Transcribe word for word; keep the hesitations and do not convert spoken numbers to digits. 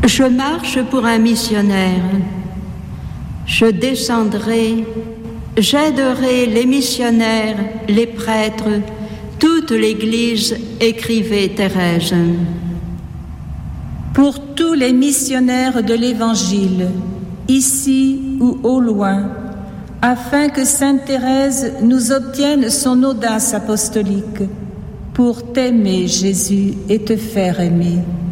Je marche pour un missionnaire. Je descendrai, j'aiderai les missionnaires, les prêtres, toute l'Église, écrivait Thérèse. Pour tous les missionnaires de l'Évangile, ici ou au loin, afin que Sainte Thérèse nous obtienne son audace apostolique, pour t'aimer, Jésus, et te faire aimer.